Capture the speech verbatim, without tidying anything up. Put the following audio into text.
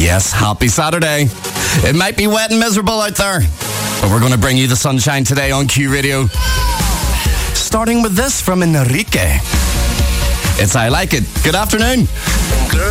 Yes, happy Saturday. It might be wet and miserable out there, but we're going to bring you the sunshine today on Q Radio. Starting with this from Enrique. It's I Like It. Good afternoon.